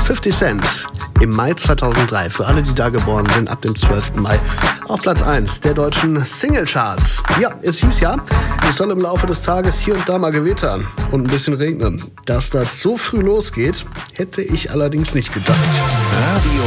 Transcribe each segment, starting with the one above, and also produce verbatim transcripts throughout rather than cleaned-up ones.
fifty Cent im Mai zweitausenddrei. Für alle, die da geboren sind, ab dem zwölften Mai auf Platz eins der deutschen Singlecharts. Ja, es hieß ja, es soll im Laufe des Tages hier und da mal gewittern und ein bisschen regnen. Dass das so früh losgeht, hätte ich allerdings nicht gedacht. Radio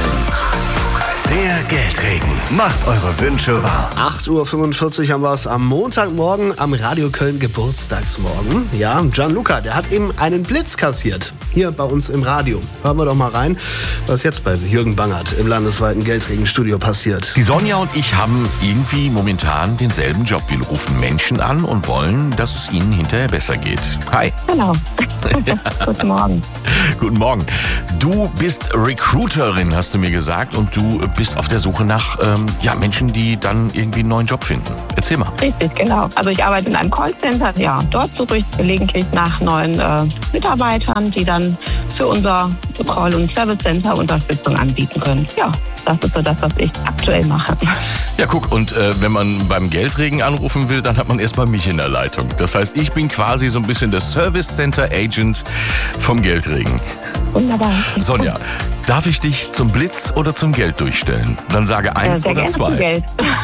Köln. Der Geldregen macht eure Wünsche wahr. acht Uhr fünfundvierzig haben wir es am Montagmorgen, am Radio Köln Geburtstagsmorgen. Ja, Gianluca, der hat eben einen Blitz kassiert. Hier bei uns im Radio. Hören wir doch mal rein, was jetzt bei Jürgen Bangert im landesweiten Geldregenstudio passiert. Die Sonja und ich haben irgendwie momentan denselben Job. Wir rufen Menschen an und wollen, dass es ihnen hinterher besser geht. Hi. Genau. Guten Morgen. Guten Morgen. Du bist Recruiterin, hast du mir gesagt, und du bist auf der Suche nach ähm, ja, Menschen, die dann irgendwie einen neuen Job finden. Erzähl mal. Richtig, genau. Also ich arbeite in einem Callcenter. Ja, dort suche ich gelegentlich nach neuen äh, Mitarbeitern, die dann für unser Call- und Service-Center Unterstützung anbieten können. Ja, das ist so das, was ich aktuell mache. Ja, guck, und äh, wenn man beim Geldregen anrufen will, dann hat man erstmal mich in der Leitung. Das heißt, ich bin quasi so ein bisschen der Service-Center-Agent vom Geldregen. Wunderbar. Sonja, darf ich dich zum Blitz oder zum Geld durchstellen? Dann sage eins Sehr oder gerne zwei. zum Geld.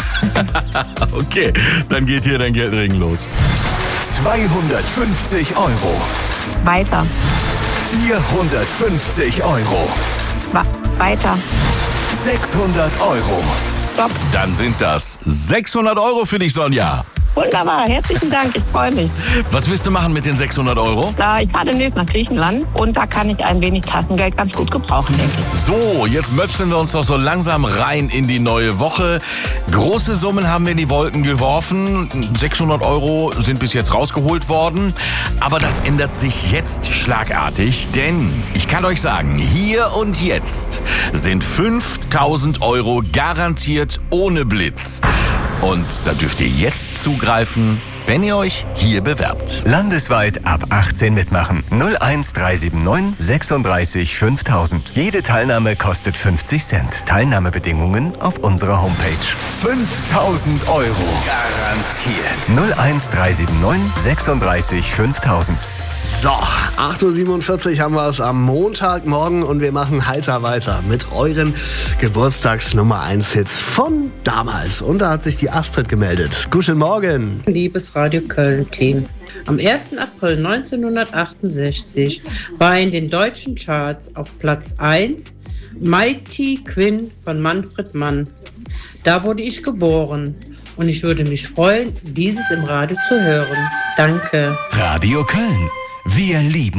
Okay, dann geht hier dein Geldregen los. zweihundertfünfzig Euro. Weiter. vierhundertfünfzig Euro. Wa- weiter. sechshundert Euro. Stopp. Dann sind das sechshundert Euro für dich, Sonja. Wunderbar. Herzlichen Dank. Ich freue mich. Was willst du machen mit den sechshundert Euro? Da ich fahre demnächst nach Griechenland und da kann ich ein wenig Taschengeld ganz gut gebrauchen, denke ich. So, jetzt möpseln wir uns doch so langsam rein in die neue Woche. Große Summen haben wir in die Wolken geworfen. sechshundert Euro sind bis jetzt rausgeholt worden. Aber das ändert sich jetzt schlagartig, denn ich kann euch sagen, hier und jetzt sind fünftausend Euro garantiert ohne Blitz. Und da dürft ihr jetzt zugreifen, wenn ihr euch hier bewerbt. Landesweit ab achtzehn mitmachen. null eins drei sieben neun sechsunddreißig fünftausend. Jede Teilnahme kostet fünfzig Cent. Teilnahmebedingungen auf unserer Homepage. fünftausend Euro. Garantiert. null eins drei sieben neun sechsunddreißig fünftausend. So, acht Uhr siebenundvierzig haben wir es am Montagmorgen und wir machen heiter weiter mit euren Geburtstags-Nummer eins Hits von damals. Und da hat sich die Astrid gemeldet. Guten Morgen. Liebes Radio Köln-Team. Am ersten April neunzehnhundertachtundsechzig war in den deutschen Charts auf Platz eins Mighty Quinn von Manfred Mann. Da wurde ich geboren und ich würde mich freuen, dieses im Radio zu hören. Danke. Radio Köln. Wir lieben